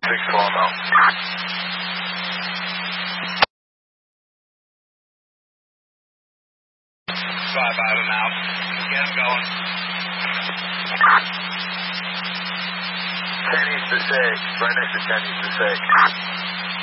6-4 now. 5 out and out. Get him going. 10 east to 6, right next to 10 east to 6.